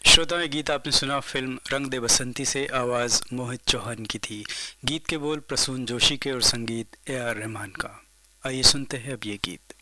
श्रोताओं, ये गीत आपने सुना फिल्म रंग दे बसंती से। आवाज़ मोहित चौहान की थी। गीत के बोल प्रसून जोशी के और संगीत ए आर रहमान का। आइए सुनते हैं अब ये गीत।